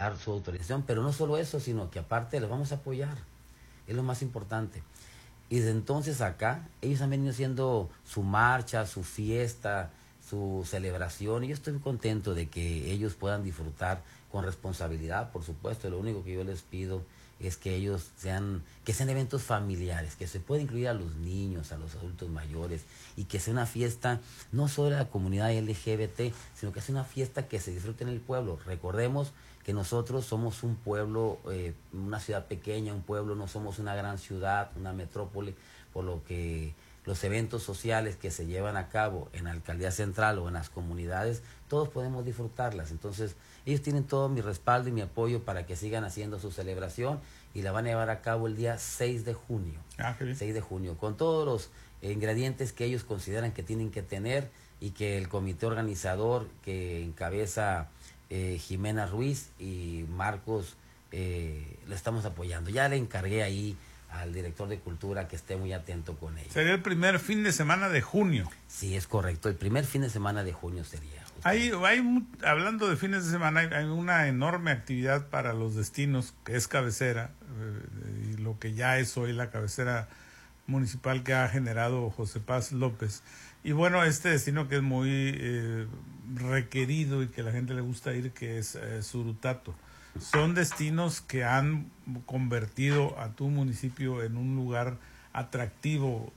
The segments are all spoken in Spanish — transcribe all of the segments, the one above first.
dar su autorización, pero no solo eso, sino que aparte les vamos a apoyar, es lo más importante. Y desde entonces acá, ellos han venido haciendo su marcha, su fiesta, su celebración, y yo estoy contento de que ellos puedan disfrutar con responsabilidad, por supuesto. Lo único que yo les pido es que ellos sean eventos familiares, que se pueda incluir a los niños, a los adultos mayores, y que sea una fiesta no solo de la comunidad LGBT, sino que sea una fiesta que se disfrute en el pueblo. Recordemos que nosotros somos un pueblo, una ciudad pequeña, un pueblo, no somos una gran ciudad, una metrópoli, por lo que los eventos sociales que se llevan a cabo en la alcaldía central o en las comunidades, todos podemos disfrutarlas. Entonces, ellos tienen todo mi respaldo y mi apoyo para que sigan haciendo su celebración, y la van a llevar a cabo el día 6 de junio. Qué bien. 6 de junio, con todos los ingredientes que ellos consideran que tienen que tener, y que el comité organizador que encabeza Jimena Ruiz y Marcos lo estamos apoyando. Ya le encargué ahí al director de Cultura que esté muy atento con ellos. Sería el primer fin de semana de junio. Sí, es correcto, el primer fin de semana de junio sería. Hablando de fines de semana, hay una enorme actividad para los destinos, que es cabecera, y lo que ya es hoy la cabecera municipal que ha generado José Paz López. Y bueno, este destino que es muy requerido y que a la gente le gusta ir, que es Surutato. Son destinos que han convertido a tu municipio en un lugar atractivo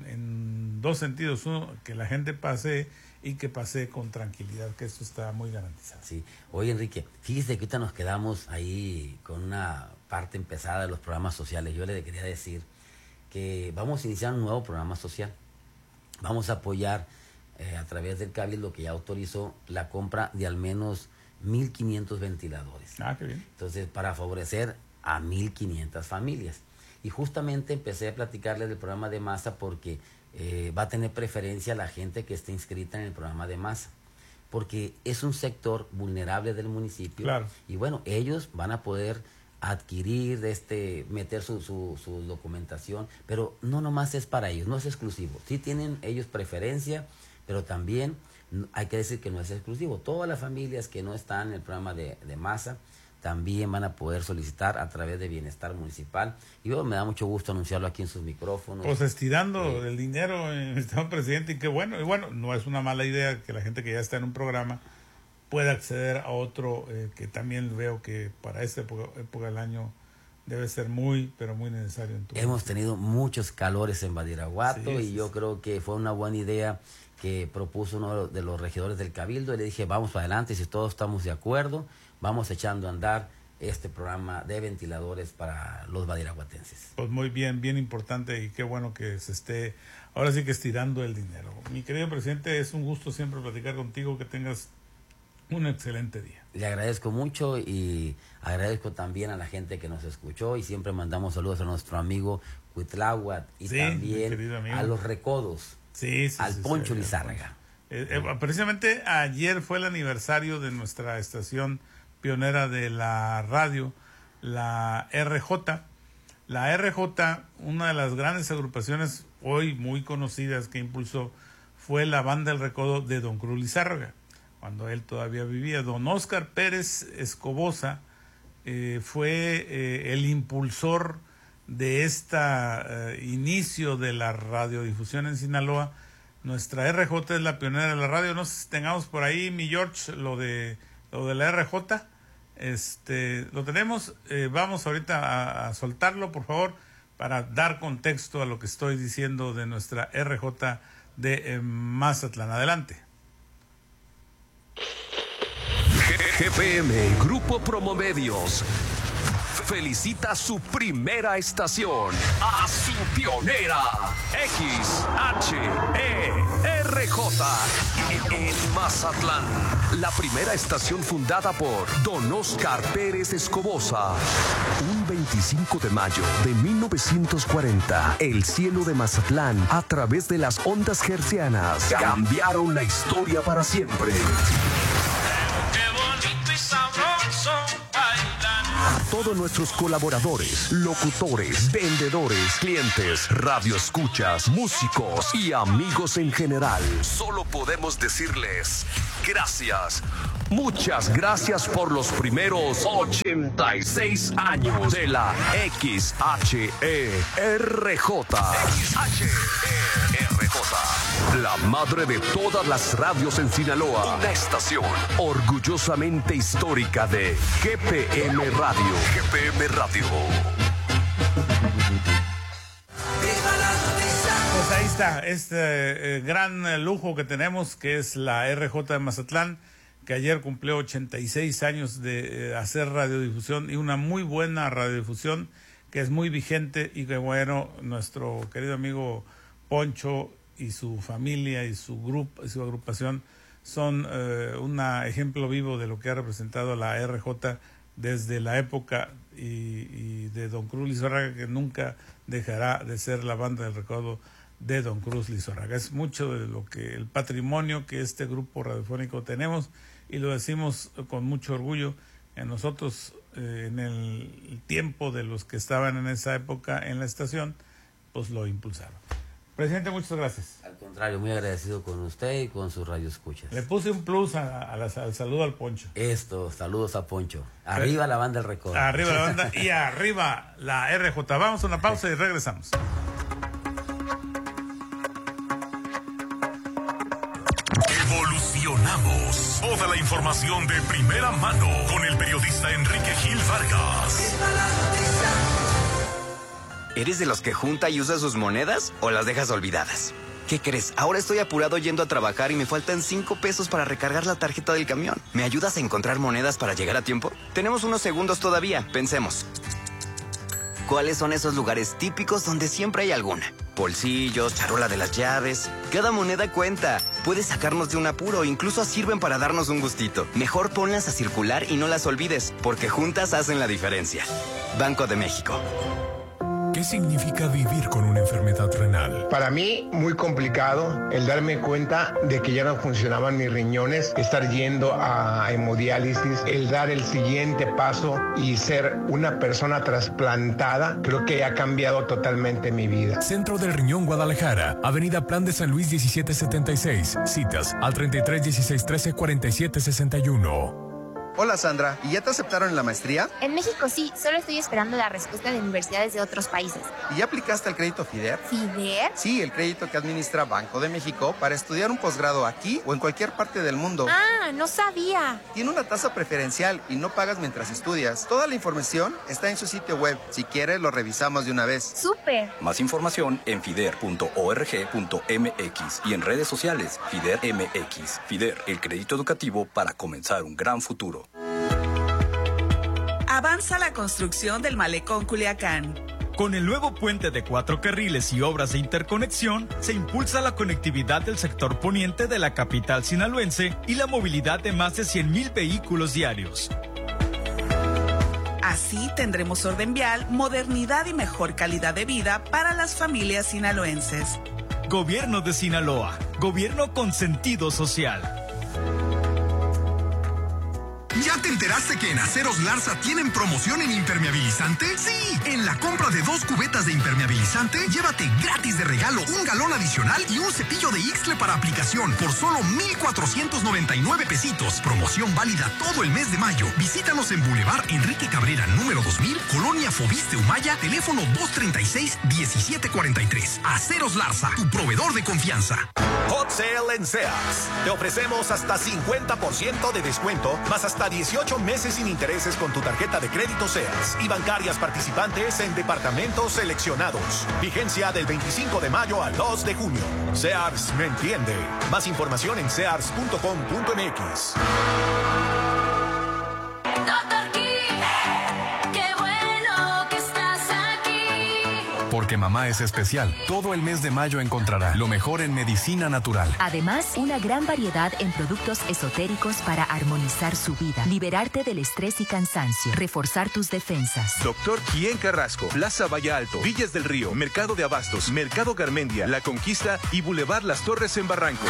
en dos sentidos. Uno, que la gente pase, y que pase con tranquilidad, que esto está muy garantizado. Sí. Oye, Enrique, fíjese que ahorita nos quedamos ahí con una parte empezada de los programas sociales. Yo le quería decir que vamos a iniciar un nuevo programa social. Vamos a apoyar a través del Cabildo, que ya autorizó la compra de al menos 1,500 ventiladores. Qué bien. Entonces, para favorecer a 1,500 familias. Y justamente empecé a platicarles del programa de masa porque va a tener preferencia la gente que esté inscrita en el programa de masa, porque es un sector vulnerable del municipio. Claro. Y bueno, ellos van a poder adquirir, meter su documentación, pero no nomás es para ellos, no es exclusivo. Sí tienen ellos preferencia, pero también hay que decir que no es exclusivo. Todas las familias que no están en el programa de masa también van a poder solicitar a través de Bienestar Municipal. Y bueno, me da mucho gusto anunciarlo aquí en sus micrófonos. Pues estirando el dinero, señor presidente, y qué bueno. Y bueno, no es una mala idea que la gente que ya está en un programa pueda acceder a otro, que también veo que para esta época del año debe ser muy, pero muy necesario. Hemos tenido muchos calores en Badiraguato, sí, yo creo que fue una buena idea que propuso uno de los regidores del Cabildo, y le dije, vamos para adelante, si todos estamos de acuerdo, vamos echando a andar este programa de ventiladores para los badiraguatenses. Pues muy bien, bien importante, y qué bueno que se esté ahora sí que estirando el dinero. Mi querido presidente, es un gusto siempre platicar contigo, que tengas un excelente día. Le agradezco mucho, y agradezco también a la gente que nos escuchó, y siempre mandamos saludos a nuestro amigo Cuitláhuac, y también a los Recodos, al Poncho Lizárraga. Precisamente ayer fue el aniversario de nuestra estación pionera de la radio, la RJ. La RJ, una de las grandes agrupaciones hoy muy conocidas que impulsó, fue la banda El Recodo de don Cruz Lizárraga, cuando él todavía vivía. Don Óscar Pérez Escobosa fue el impulsor de inicio de la radiodifusión en Sinaloa. Nuestra RJ es la pionera de la radio. No sé si tengamos por ahí, mi George, lo de la RJ. Lo tenemos. Vamos ahorita a soltarlo, por favor, para dar contexto a lo que estoy diciendo de nuestra RJ de Mazatlán. Adelante. GPM, Grupo Promomedios, felicita su primera estación, a su pionera, XHERJ, en Mazatlán. La primera estación fundada por don Óscar Pérez Escobosa. Un 25 de mayo de 1940, el cielo de Mazatlán, a través de las ondas hertzianas, cambiaron la historia para siempre. A todos nuestros colaboradores, locutores, vendedores, clientes, radioescuchas, músicos y amigos en general, solo podemos decirles gracias Muchas gracias por los primeros 86 años de la XHERJ. XHERJ, la madre de todas las radios en Sinaloa. Una estación orgullosamente histórica de GPM Radio. GPM Radio. Pues ahí está, este gran lujo que tenemos, que es la RJ de Mazatlán, que ayer cumplió 86 años de hacer radiodifusión, y una muy buena radiodifusión que es muy vigente, y que bueno, nuestro querido amigo Poncho y su familia y su grupo, su agrupación son un ejemplo vivo de lo que ha representado la RJ desde la época y de Don Cruz Lizárraga, que nunca dejará de ser la banda del recodo de Don Cruz Lizárraga. Es mucho de lo que el patrimonio que este grupo radiofónico tenemos, y lo decimos con mucho orgullo. En nosotros, en el tiempo de los que estaban en esa época en la estación, pues lo impulsaron. Presidente, muchas gracias. Al contrario, muy agradecido con usted y con sus radioescuchas. Le puse un plus al saludo al Poncho. Saludos a Poncho. Arriba la banda del recodo. Arriba la banda y arriba la RJ. Vamos a una pausa y regresamos. Evolucionamos. Toda la información de primera mano con el periodista Enrique Gil Vargas. ¿Eres de los que junta y usa sus monedas o las dejas olvidadas? ¿Qué crees? Ahora estoy apurado yendo a trabajar y me faltan 5 pesos para recargar la tarjeta del camión. ¿Me ayudas a encontrar monedas para llegar a tiempo? Tenemos unos segundos todavía, pensemos. ¿Cuáles son esos lugares típicos donde siempre hay alguna? Bolsillos, charola de las llaves. Cada moneda cuenta. Puede sacarnos de un apuro, incluso sirven para darnos un gustito. Mejor ponlas a circular y no las olvides, porque juntas hacen la diferencia. Banco de México. ¿Qué significa vivir con una enfermedad renal? Para mí, muy complicado el darme cuenta de que ya no funcionaban mis riñones, estar yendo a hemodiálisis, el dar el siguiente paso y ser una persona trasplantada, creo que ha cambiado totalmente mi vida. Centro del Riñón Guadalajara, Avenida Plan de San Luis 1776. Citas al 33 16 13 47 61. Hola Sandra, ¿y ya te aceptaron en la maestría? En México sí, solo estoy esperando la respuesta de universidades de otros países. ¿Y ya aplicaste al crédito FIDER? ¿FIDER? Sí, el crédito que administra Banco de México para estudiar un posgrado aquí o en cualquier parte del mundo. Ah, no sabía. Tiene una tasa preferencial y no pagas mientras estudias. Toda la información está en su sitio web. Si quieres, lo revisamos de una vez. ¡Súper! Más información en fider.org.mx y en redes sociales FIDER MX. FIDER, el crédito educativo para comenzar un gran futuro. Avanza la construcción del Malecón Culiacán. Con el nuevo puente de 4 carriles y obras de interconexión, se impulsa la conectividad del sector poniente de la capital sinaloense y la movilidad de más de 100,000 vehículos diarios. Así tendremos orden vial, modernidad y mejor calidad de vida para las familias sinaloenses. Gobierno de Sinaloa, gobierno con sentido social. ¿Ya te enteraste que en Aceros Larza tienen promoción en impermeabilizante? ¡Sí! En la compra de 2 cubetas de impermeabilizante, llévate gratis de regalo un galón adicional y un cepillo de Ixtle para aplicación por solo 1,499 pesitos. Promoción válida todo el mes de mayo. Visítanos en Boulevard Enrique Cabrera, número 2000, Colonia Fobiste Humaya, teléfono 236-1743. Aceros Larza, tu proveedor de confianza. Hot Sale en Sears. Te ofrecemos hasta 50% de descuento, más hasta 18 meses sin intereses con tu tarjeta de crédito Sears y bancarias participantes en departamentos seleccionados. Vigencia del 25 de mayo al 2 de junio. Sears me entiende. Más información en sears.com.mx. Porque mamá es especial. Todo el mes de mayo encontrará lo mejor en medicina natural. Además, una gran variedad en productos esotéricos para armonizar su vida, liberarte del estrés y cansancio, reforzar tus defensas. Doctor Quien Carrasco, Plaza Valle Alto, Villas del Río, Mercado de Abastos, Mercado Garmendia, La Conquista y Boulevard Las Torres en Barranco.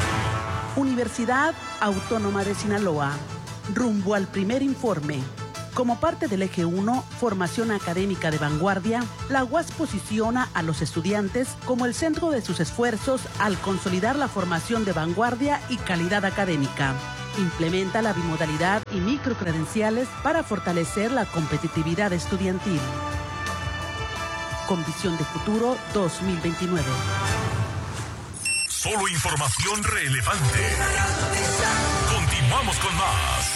Universidad Autónoma de Sinaloa. Rumbo al primer informe. Como parte del eje 1, formación académica de vanguardia, la UAS posiciona a los estudiantes como el centro de sus esfuerzos al consolidar la formación de vanguardia y calidad académica. Implementa la bimodalidad y microcredenciales para fortalecer la competitividad estudiantil. Con visión de futuro 2029. Solo información relevante. Continuamos con más.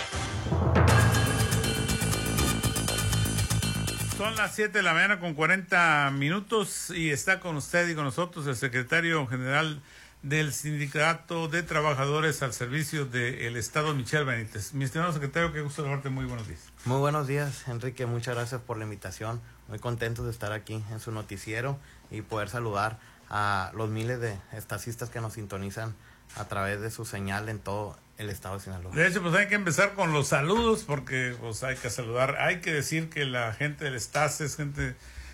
Son las 7 de la mañana con 40 minutos y está con usted y con nosotros el secretario general del Sindicato de Trabajadores al Servicio del Estado, Michel Benítez. Mi estimado secretario, qué gusto saludarte, muy buenos días. Muy buenos días, Enrique, muchas gracias por la invitación. Muy contentos de estar aquí en su noticiero y poder saludar a los miles de estacistas que nos sintonizan a través de su señal en todo el estado de Sinaloa. De hecho, pues hay que empezar con los saludos porque pues hay que saludar. Hay que decir que la gente del Estado es gente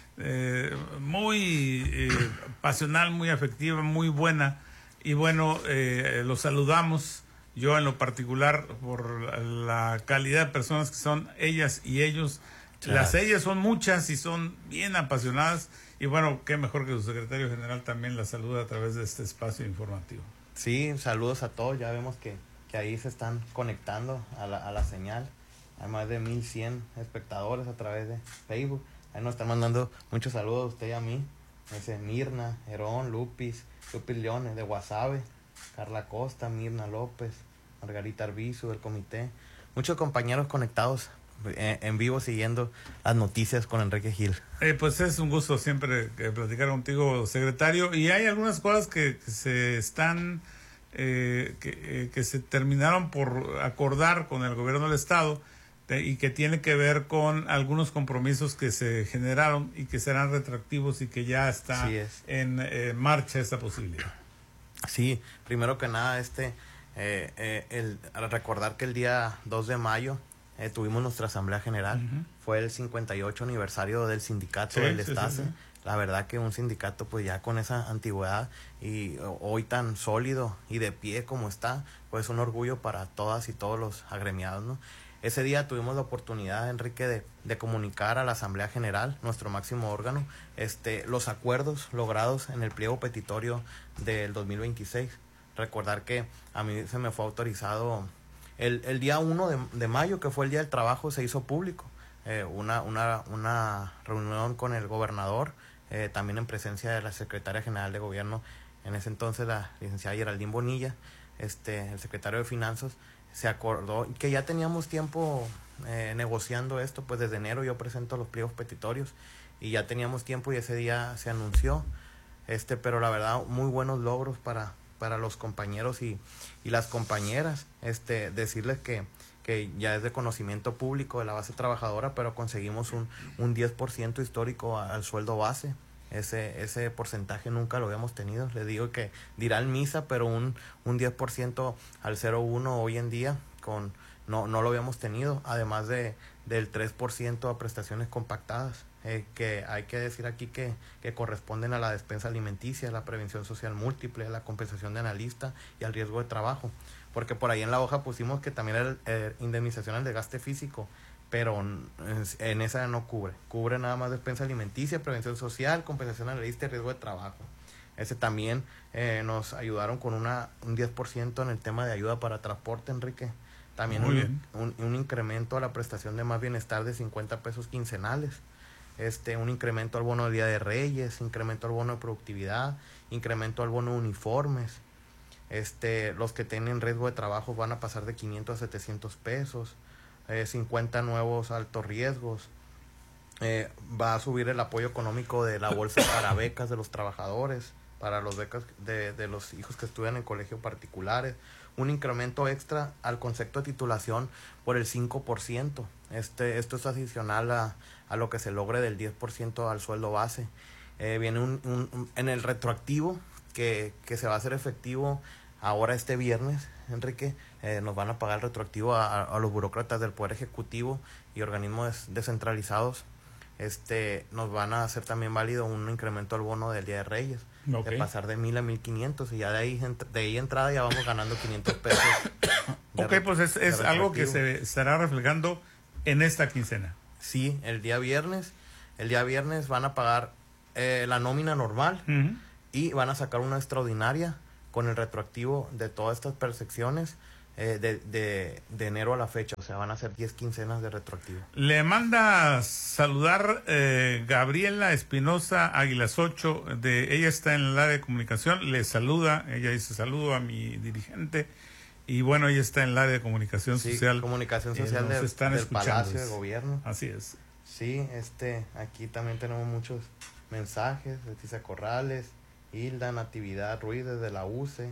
muy pasional, muy afectiva, muy buena. Y bueno, los saludamos, yo en lo particular, por la calidad de personas que son ellas y ellos. Las ellas son muchas y son bien apasionadas. Y bueno, qué mejor que su secretario general también la saluda a través de este espacio informativo. Sí, saludos a todos. Ya vemos que ahí se están conectando a la señal. Hay más de 1,100 espectadores a través de Facebook. Ahí nos están mandando muchos saludos a usted y a mí. Mirna, Herón, Lupis Leones de Guasave, Carla Costa, Mirna López, Margarita Arbizu del comité. Muchos compañeros conectados en vivo siguiendo las noticias con Enrique Gil. Pues es un gusto siempre platicar contigo, secretario. Y hay algunas cosas que se están... que se terminaron por acordar con el gobierno del estado y que tiene que ver con algunos compromisos que se generaron y que serán retroactivos y que ya está en marcha esta posibilidad. Sí, primero que nada recordar que el día 2 de mayo tuvimos nuestra asamblea general. Fue el 58 aniversario del sindicato del Estase. Sí. La verdad que un sindicato pues ya con esa antigüedad y hoy tan sólido y de pie como está, pues un orgullo para todas y todos los agremiados, ¿no? Ese día tuvimos la oportunidad, Enrique, de comunicar a la Asamblea General, nuestro máximo órgano, los acuerdos logrados en el pliego petitorio del 2026. Recordar que a mí se me fue autorizado el día 1 de mayo, que fue el Día del Trabajo, se hizo público una reunión con el gobernador, también en presencia de la secretaria general de gobierno, en ese entonces la licenciada Geraldine Bonilla, el secretario de Finanzas. Se acordó que ya teníamos tiempo negociando esto, pues desde enero yo presento los pliegos petitorios y ya teníamos tiempo y ese día se anunció, pero la verdad muy buenos logros para los compañeros y las compañeras, decirles que ya es de conocimiento público de la base trabajadora, pero conseguimos un 10% histórico al sueldo base. Ese porcentaje nunca lo habíamos tenido. Les digo que dirán misa, pero un 10% al 0,1 hoy en día no lo habíamos tenido, además del 3% a prestaciones compactadas, que hay que decir aquí que corresponden a la despensa alimenticia, la prevención social múltiple, la compensación de analista y al riesgo de trabajo, porque por ahí en la hoja pusimos que también era indemnización al desgaste físico, pero en esa no cubre nada más despensa alimenticia, prevención social, compensación analista y riesgo de trabajo. Ese también nos ayudaron con un 10% en el tema de ayuda para transporte, Enrique. También un incremento a la prestación de más bienestar de 50 pesos quincenales. Un incremento al bono del Día de Reyes, incremento al bono de productividad, incremento al bono de uniformes. Los que tienen riesgo de trabajo van a pasar de 500 a 700 pesos. 50 nuevos altos riesgos. Va a subir el apoyo económico de la bolsa para becas de los trabajadores, para los becas de los hijos que estudian en colegios particulares. Un incremento extra al concepto de titulación por el 5%. Esto es adicional a lo que se logre del 10% al sueldo base. Viene en el retroactivo que se va a hacer efectivo ahora este viernes, Enrique. Nos van a pagar el retroactivo a los burócratas del Poder Ejecutivo y organismos descentralizados. Nos van a hacer también válido un incremento al bono del Día de Reyes, de pasar de 1,000 a 1,500, y ya de ahí entrada ya vamos ganando 500 pesos. Pues es algo que se estará reflejando en esta quincena. Sí, el día viernes van a pagar la nómina normal y van a sacar una extraordinaria con el retroactivo de todas estas percepciones de enero a la fecha. O sea, van a ser 10 quincenas de retroactivo. Le manda saludar Gabriela Espinosa Águilas 8, ella está en el área de comunicación, le saluda, ella dice saludo a mi dirigente, y bueno, ella está en el área de comunicación social. Comunicación social del Palacio de Gobierno. Así es. Sí, aquí también tenemos muchos mensajes, Leticia Corrales, Hilda, Natividad Ruiz desde la UCE,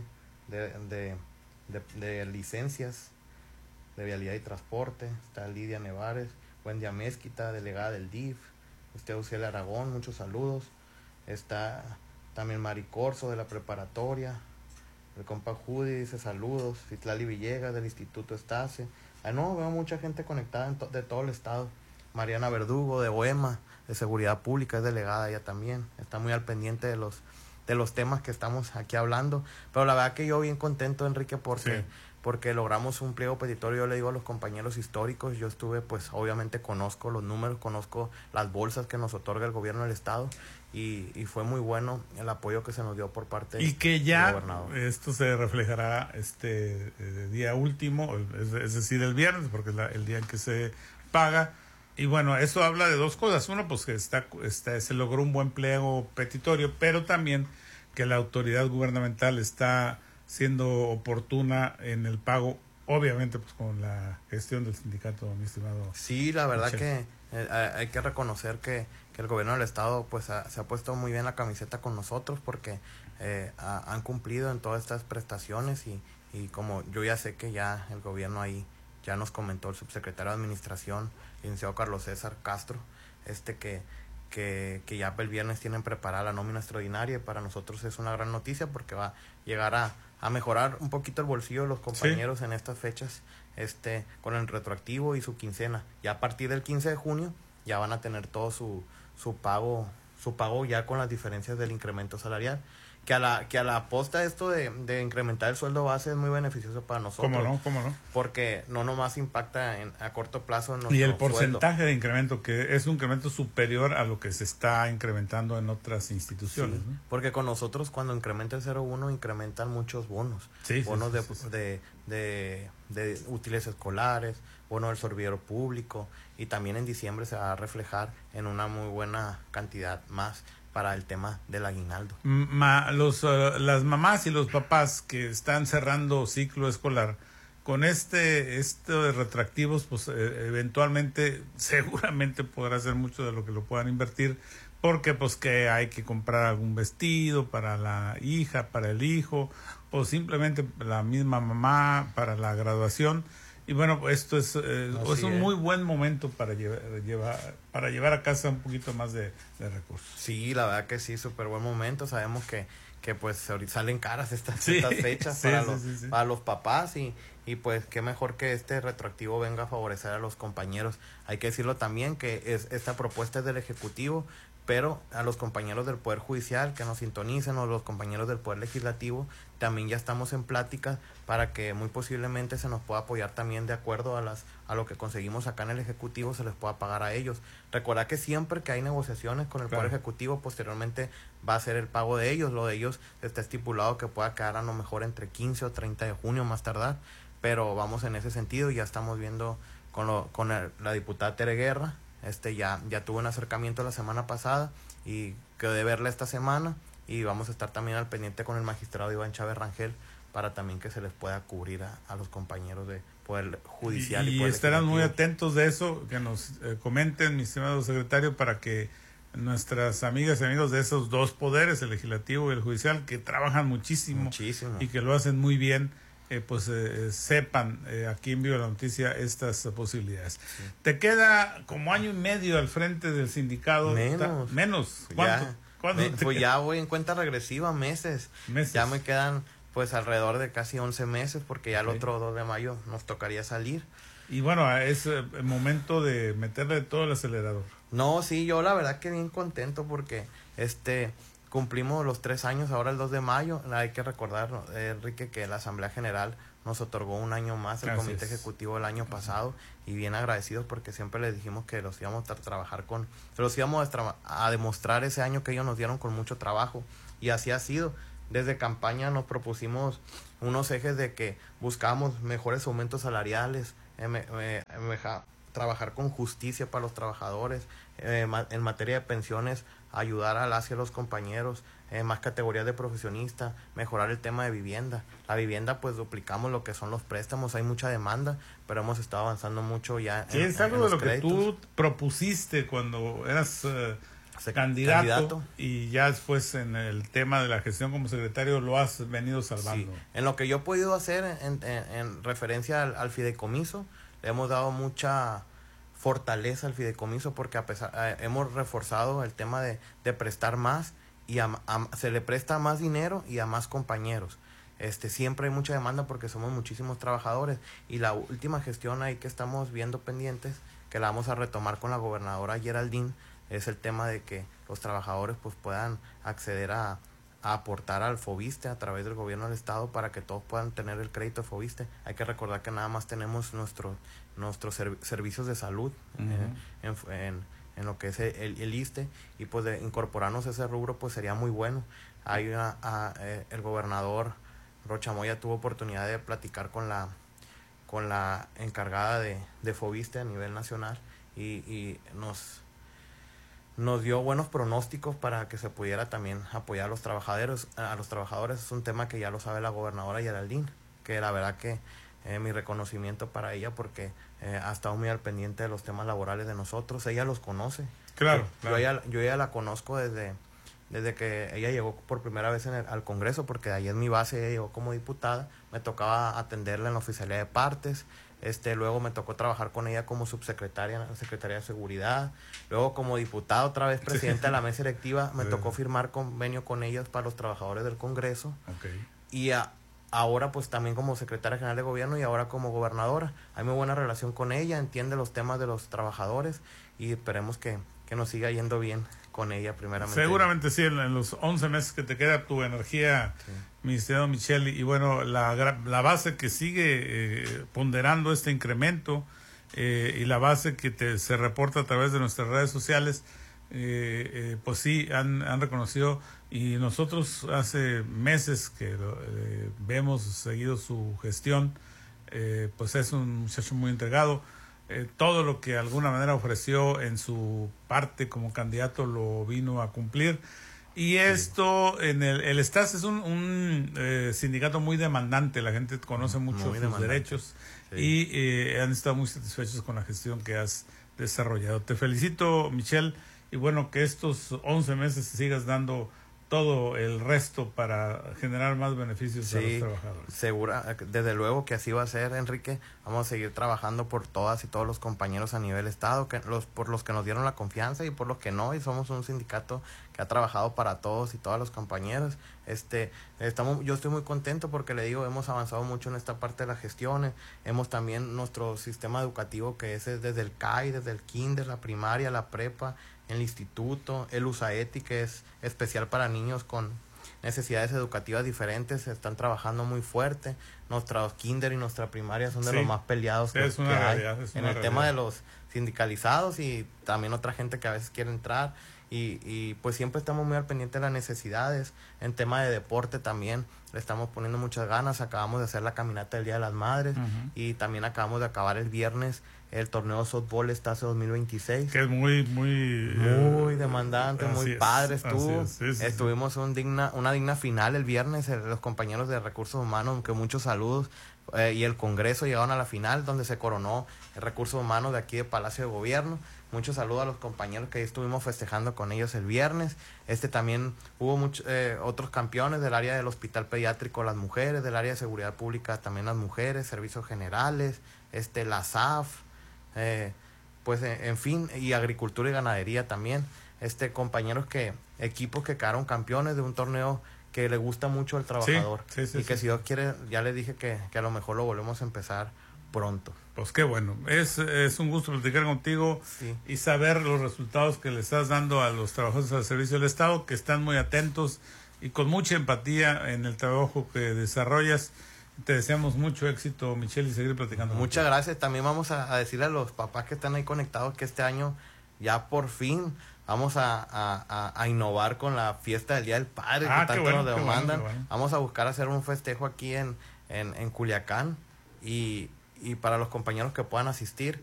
de licencias de vialidad y transporte, está Lidia Nevares, Wendy Mezquita, delegada del DIF, Uciel Aragón, muchos saludos, está también Mari Corso de la preparatoria, el compa Judy dice saludos, Citlali Villegas del Instituto Estase, veo mucha gente conectada de todo el estado. Mariana Verdugo de Bohema, de Seguridad Pública, es delegada ella también, está muy al pendiente de los temas que estamos aquí hablando, pero la verdad que yo bien contento, Enrique, porque logramos un pliego petitorio. Yo le digo a los compañeros históricos, yo estuve, pues obviamente conozco los números, conozco las bolsas que nos otorga el gobierno del estado, y fue muy bueno el apoyo que se nos dio por parte y que ya del gobernador. Esto se reflejará día último, es decir, el viernes, porque es el día en que se paga. Y bueno, eso habla de dos cosas. Uno, pues que se logró un buen pliego petitorio, pero también que la autoridad gubernamental está siendo oportuna en el pago, obviamente pues con la gestión del sindicato, mi estimado. Sí, la verdad que hay que reconocer que el gobierno del estado pues se ha puesto muy bien la camiseta con nosotros, porque han cumplido en todas estas prestaciones, y como yo ya sé que ya el gobierno ahí ya nos comentó el subsecretario de Administración, licenciado Carlos César Castro, que ya el viernes tienen preparada la nómina extraordinaria, y para nosotros es una gran noticia porque va a llegar a mejorar un poquito el bolsillo de los compañeros en estas fechas, con el retroactivo y su quincena. Ya a partir del 15 de junio ya van a tener todo su pago ya con las diferencias del incremento salarial. Que a la posta esto de incrementar el sueldo base es muy beneficioso para nosotros. ¿Cómo no? Porque no nomás impacta a corto plazo en nuestro y el porcentaje sueldo. De incremento, que es un incremento superior a lo que se está incrementando en otras instituciones. Sí, ¿no? porque con nosotros cuando incrementa el 0,1 incrementan muchos bonos. Bonos de útiles escolares, bono del servidor público, y también en diciembre se va a reflejar en una muy buena cantidad más para el tema del aguinaldo. Las mamás y los papás que están cerrando ciclo escolar, con esto de retroactivos, pues eventualmente, seguramente podrá ser mucho de lo que lo puedan invertir, porque pues que hay que comprar algún vestido para la hija, para el hijo, o simplemente la misma mamá para la graduación. Y bueno, esto es un muy buen momento para llevar a casa un poquito más de recursos. Sí, la verdad que sí, súper buen momento. Sabemos que pues salen caras estas fechas para los papás, y pues qué mejor que este retroactivo venga a favorecer a los compañeros. Hay que decirlo también que esta propuesta es del Ejecutivo, pero a los compañeros del Poder Judicial que nos sintonicen, o los compañeros del Poder Legislativo, también ya estamos en plática para que muy posiblemente se nos pueda apoyar también de acuerdo a lo que conseguimos acá en el Ejecutivo, se les pueda pagar a ellos. Recuerda que siempre que hay negociaciones con el Poder Ejecutivo, posteriormente va a ser el pago de ellos. Lo de ellos está estipulado que pueda quedar a lo mejor entre 15 o 30 de junio más tardar, pero vamos en ese sentido. Ya estamos viendo con la diputada Tere Guerra, ya tuvo un acercamiento la semana pasada y quedó de verla esta semana, y vamos a estar también al pendiente con el magistrado Iván Chávez Rangel para también que se les pueda cubrir a los compañeros de Poder Judicial y Poder estarán Legislativo. muy atentos de eso, que nos comenten, mi estimado secretario, para que nuestras amigas y amigos de esos dos poderes, el legislativo y el judicial, que trabajan muchísimo. Y que lo hacen muy bien, sepan aquí en Viva la Noticia estas posibilidades. Sí. Te queda como año y medio al frente del sindicato. Menos. ¿Cuánto? Pues ya voy en cuenta regresiva, meses. Ya me quedan pues alrededor de casi 11 meses, porque ya el otro 2 de mayo nos tocaría salir. Y bueno, es el momento de meterle todo el acelerador. No, sí, yo la verdad que bien contento, porque cumplimos los 3 años ahora el 2 de mayo. Hay que recordar, Enrique, que la Asamblea General nos otorgó un año más el comité ejecutivo el año pasado, y bien agradecidos porque siempre les dijimos que los íbamos a trabajar a demostrar ese año que ellos nos dieron con mucho trabajo, y así ha sido. Desde campaña nos propusimos unos ejes de que buscábamos mejores aumentos salariales, trabajar con justicia para los trabajadores, en materia de pensiones, ayudar hacia los compañeros, más categorías de profesionistas, mejorar el tema de vivienda. La vivienda, pues duplicamos lo que son los préstamos, hay mucha demanda, pero hemos estado avanzando mucho ya. Sí, es algo de lo créditos que tú propusiste cuando eras candidato, y ya después en el tema de la gestión como secretario lo has venido salvando. Sí. En lo que yo he podido hacer en referencia al fideicomiso, le hemos dado mucha fortaleza al fideicomiso porque hemos reforzado el tema de prestar más, y se le presta más dinero y a más compañeros. Siempre hay mucha demanda porque somos muchísimos trabajadores, y la última gestión ahí que estamos viendo pendientes, que la vamos a retomar con la gobernadora Geraldine, es el tema de que los trabajadores pues puedan acceder a aportar al FOBISTE a través del gobierno del estado para que todos puedan tener el crédito de FOBISTE. Hay que recordar que nada más tenemos nuestros servicios de salud en lo que es el ISSSTE, y pues de incorporarnos a ese rubro pues sería muy bueno. Hay el gobernador Rocha Moya tuvo oportunidad de platicar con la encargada de FOBISTE a nivel nacional, y nos dio buenos pronósticos para que se pudiera también apoyar a los trabajadores. Es un tema que ya lo sabe la gobernadora Geraldine, que la verdad que mi reconocimiento para ella porque ha estado muy al pendiente de los temas laborales de nosotros. Ella los conoce. Claro. Yo ya la conozco desde que ella llegó por primera vez al Congreso, porque ahí es mi base. Ella llegó como diputada, me tocaba atenderla en la oficialía de partes. Luego me tocó trabajar con ella como subsecretaria en la Secretaría de Seguridad. Luego como diputada, otra vez presidenta de la mesa directiva, me tocó firmar convenio con ellas para los trabajadores del Congreso. Y ahora pues también como secretaria general de gobierno, y ahora como gobernadora. Hay muy buena relación con ella, entiende los temas de los trabajadores, y esperemos que nos siga yendo bien con ella primeramente. Seguramente sí, en los 11 meses que te queda tu energía, mi estimado Michel, y bueno, la base que sigue ponderando este incremento, y la base que se reporta a través de nuestras redes sociales, pues sí, han reconocido, y nosotros hace meses que vemos seguido su gestión, pues es un muchacho muy entregado. Todo lo que de alguna manera ofreció en su parte como candidato lo vino a cumplir, y esto en el STAS es un sindicato muy demandante. La gente conoce mucho sus derechos, y han estado muy satisfechos con la gestión que has desarrollado. Te felicito, Michel, y bueno, que estos 11 meses sigas dando todo el resto para generar más beneficios a los trabajadores. Desde luego que así va a ser, Enrique. Vamos a seguir trabajando por todas y todos los compañeros a nivel estado, por los que nos dieron la confianza y por los que no, y somos un sindicato que ha trabajado para todos y todos los compañeros. Yo estoy muy contento porque, le digo, hemos avanzado mucho en esta parte de las gestiones. Hemos también nuestro sistema educativo, que es desde el CAI, desde el kinder, la primaria, la prepa, el instituto, el USAETI, que es especial para niños con necesidades educativas diferentes. Están trabajando muy fuerte. Nuestros kinder y nuestra primaria son de los más peleados que hay en el tema de los sindicalizados, y también otra gente que a veces quiere entrar, y pues siempre estamos muy al pendiente de las necesidades. En tema de deporte también le estamos poniendo muchas ganas. Acabamos de hacer la caminata del Día de las Madres, y también acabamos de acabar el viernes el torneo de softball STASE 2026. Que es muy demandante, muy padre estuvo. Estuvimos una digna final el viernes, los compañeros de Recursos Humanos, que muchos saludos, y el Congreso llegaron a la final, donde se coronó el Recursos Humanos de aquí de Palacio de Gobierno. Muchos saludos a los compañeros que ahí estuvimos festejando con ellos el viernes. También hubo otros campeones del área del hospital pediátrico, las mujeres, del área de seguridad pública también las mujeres, servicios generales, la SAF, pues en fin, y agricultura y ganadería también. Equipos que quedaron campeones de un torneo que le gusta mucho al trabajador, y que si Dios quiere, ya le dije que a lo mejor lo volvemos a empezar pronto. Pues qué bueno, es un gusto platicar contigo y saber los resultados que le estás dando a los trabajadores al servicio del Estado, que están muy atentos y con mucha empatía en el trabajo que desarrollas. Te deseamos mucho éxito, Michelle, y seguir platicando. Muchas gracias. También vamos a decirle a los papás que están ahí conectados que este año ya por fin vamos a innovar con la fiesta del Día del Padre, que tanto nos demandan. Bueno. Vamos a buscar hacer un festejo aquí en Culiacán y para los compañeros que puedan asistir,